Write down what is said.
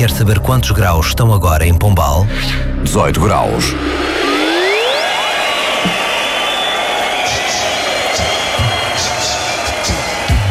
Quer saber quantos graus estão agora em Pombal? 18 graus.